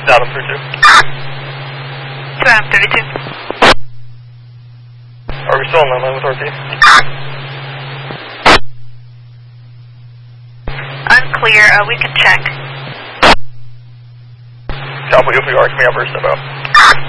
Adam 32. To Adam 32. Are we still on line with RT? Unclear, we can check. Cowboy OPR, can we have our step out?